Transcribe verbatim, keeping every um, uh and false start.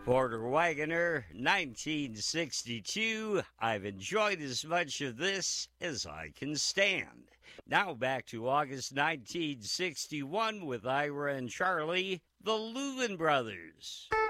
Porter Wagoner, nineteen sixty-two. I've enjoyed as much of this as I can stand. Now back to August nineteen sixty-one with Ira and Charlie, the Louvin Brothers.